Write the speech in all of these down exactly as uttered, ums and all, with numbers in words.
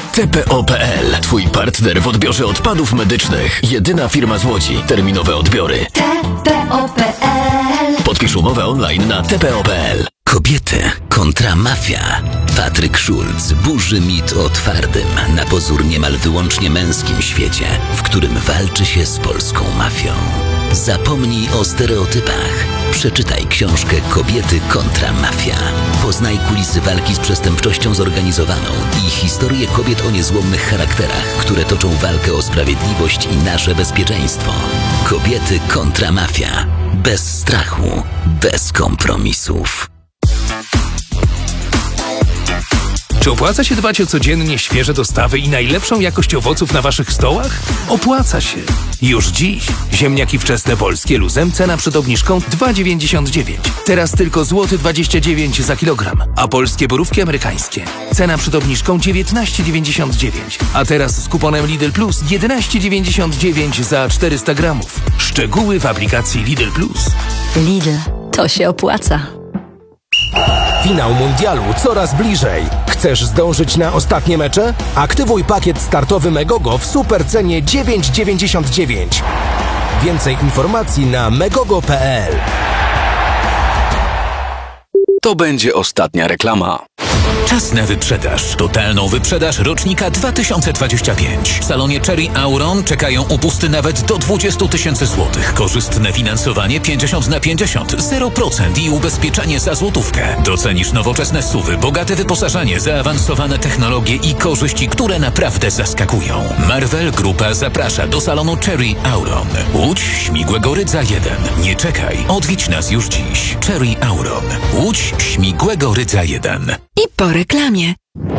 T P O kropka P L. Twój partner w odbiorze odpadów medycznych. Jedyna firma z Łodzi. Terminowe odbiory. T P O kropka P L. Podpisz umowę online na T P O kropka P L. Kobiety kontra mafia. Patryk Schulz burzy mit o twardym, na pozór niemal wyłącznie męskim świecie, w którym walczy się z polską mafią. Zapomnij o stereotypach. Przeczytaj książkę Kobiety kontra mafia. Poznaj kulisy walki z przestępczością zorganizowaną i historię kobiet o niezłomnych charakterach, które toczą walkę o sprawiedliwość i nasze bezpieczeństwo. Kobiety kontra mafia. Bez strachu, bez kompromisów. Czy opłaca się dbać o codziennie świeże dostawy i najlepszą jakość owoców na waszych stołach? Opłaca się. Już dziś. Ziemniaki wczesne polskie luzem, cena przed obniżką dwa dziewięćdziesiąt dziewięć. Teraz tylko złoty dwadzieścia dziewięć za kilogram. A polskie borówki amerykańskie. Cena przed obniżką dziewiętnaście dziewięćdziesiąt dziewięć. A teraz z kuponem Lidl Plus jedenaście dziewięćdziesiąt dziewięć za czterysta gramów. Szczegóły w aplikacji Lidl Plus. Lidl, to się opłaca. Finał mundialu coraz bliżej. Chcesz zdążyć na ostatnie mecze? Aktywuj pakiet startowy Megogo w super cenie dziewięć dziewięćdziesiąt dziewięć. Więcej informacji na megogo kropka P L. To będzie ostatnia reklama. Czas na wyprzedaż. Totalną wyprzedaż rocznika dwa tysiące dwudziestego piątego. W salonie Cherry Auron czekają upusty nawet do dwadzieścia tysięcy złotych. Korzystne finansowanie pięćdziesiąt na pięćdziesiąt, zero procent i ubezpieczenie za złotówkę. Docenisz nowoczesne suwy, bogate wyposażenie, zaawansowane technologie i korzyści, które naprawdę zaskakują. Marvel Grupa zaprasza do salonu Cherry Auron. Łódź Śmigłego Rydza jeden. Nie czekaj, odwiedź nas już dziś. Cherry Auron. Łódź Śmigłego Rydza jeden. I po reklamie.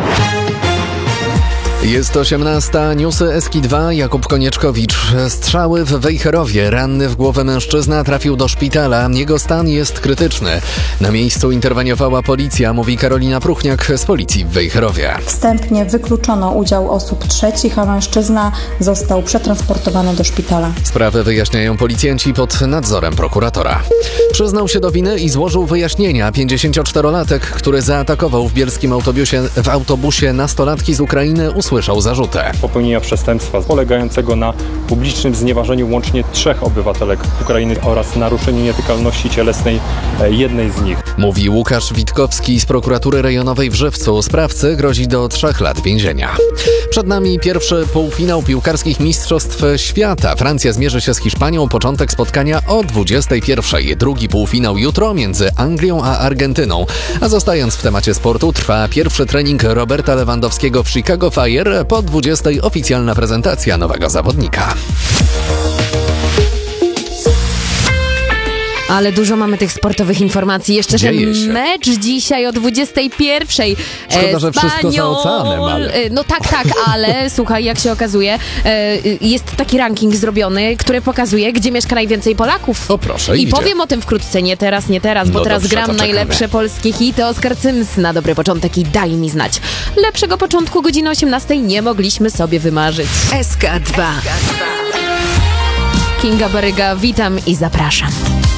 Jest osiemnasta, newsy Eski dwa, Jakub Konieczkowicz. Strzały w Wejherowie. Ranny w głowę mężczyzna trafił do szpitala. Jego stan jest krytyczny. Na miejscu interweniowała policja, mówi Karolina Pruchniak z policji w Wejherowie. Wstępnie wykluczono udział osób trzecich, a mężczyzna został przetransportowany do szpitala. Sprawę wyjaśniają policjanci pod nadzorem prokuratora. Przyznał się do winy i złożył wyjaśnienia. pięćdziesięcioczterolatek, który zaatakował w bielskim autobusie, w autobusie nastolatki z Ukrainy, usłyszał zarzutę popełnienia przestępstwa polegającego na publicznym znieważeniu łącznie trzech obywatelek Ukrainy oraz naruszeniu nietykalności cielesnej jednej z nich. Mówi Łukasz Witkowski z prokuratury rejonowej w Żywcu. Sprawcy grozi do trzech lat więzienia. Przed nami pierwszy półfinał piłkarskich mistrzostw świata. Francja zmierzy się z Hiszpanią. Początek spotkania o dwudziestej pierwszej. Drugi półfinał jutro między Anglią a Argentyną. A zostając w temacie sportu, trwa pierwszy trening Roberta Lewandowskiego w Chicago Fire. Po dwudziestej oficjalna prezentacja nowego zawodnika. Ale dużo mamy tych sportowych informacji. Jeszcze ten Dzieje się. mecz dzisiaj o dwudziestej pierwszej. Szkoda, że wszystko za oceanem, ale... No tak, tak, ale słuchaj, jak się okazuje, jest taki ranking zrobiony, który pokazuje, gdzie mieszka najwięcej Polaków. O proszę, I idzie. powiem o tym wkrótce, nie teraz, nie teraz, bo No teraz dobrze, gram to czekamy. najlepsze polskie hity. Oskar Cyms na dobry początek i daj mi znać. Lepszego początku godziny osiemnastej nie mogliśmy sobie wymarzyć. S K dwa. Kinga Baryga, witam i zapraszam.